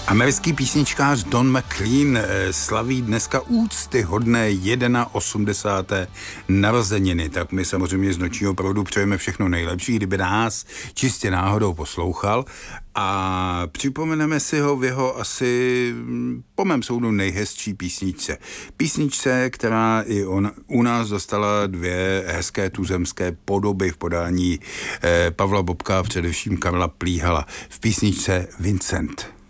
Americký písničkář Don McLean slaví dneska úctyhodné 81. narozeniny. Tak my samozřejmě z Nočního proudu přejeme všechno nejlepší, kdyby nás čistě náhodou poslouchal. A připomeneme si ho v jeho asi po mém soudu nejhezčí písničce. Písničce, která i u nás dostala 2 hezké tuzemské podoby v podání Pavla Bobka a především Karla Plíhala. V písničce Vincent.